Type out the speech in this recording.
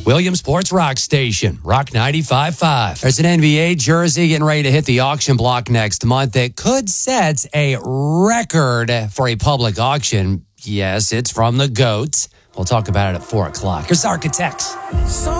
Williams Sports Rock Station, Rock 95.5. There's an NBA jersey getting ready to hit the auction block next month that could set a record for a public auction. Yes, it's from the GOAT. We'll talk about it at 4 o'clock. Here's Architects.